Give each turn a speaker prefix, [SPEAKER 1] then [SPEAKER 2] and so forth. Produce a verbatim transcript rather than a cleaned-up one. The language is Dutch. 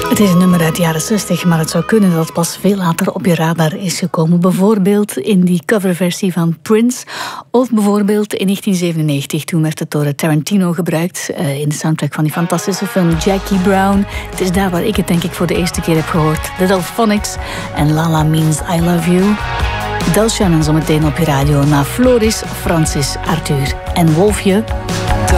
[SPEAKER 1] Het is een nummer uit de jaren zestig, maar het zou kunnen dat het pas veel later op je radar is gekomen. Bijvoorbeeld in die coverversie van Prince. Of bijvoorbeeld in negentien zevenennegentig, toen werd het door Tarantino gebruikt. Uh, in de soundtrack van die fantastische film Jackie Brown. Het is daar waar ik het denk ik voor de eerste keer heb gehoord. The Delphonics en Lala Means I Love You. Del Shannon zometeen op je radio na Floris, Francis, Arthur en Wolfje.